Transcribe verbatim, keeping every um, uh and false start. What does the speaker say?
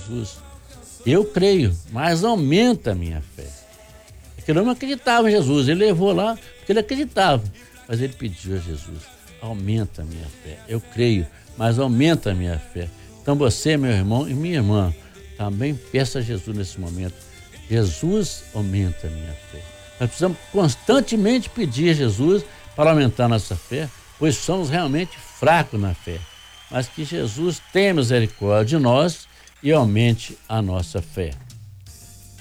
Jesus, eu creio, mas aumenta a minha fé. Porque ele não acreditava em Jesus, ele levou lá porque ele acreditava, mas ele pediu a Jesus, aumenta a minha fé. Eu creio, mas aumenta a minha fé. Então você, meu irmão e minha irmã, também peça a Jesus nesse momento, Jesus, aumenta a minha fé. Nós precisamos constantemente pedir a Jesus para aumentar a nossa fé, pois somos realmente fracos na fé. Mas que Jesus tenha misericórdia de nós e aumente a nossa fé.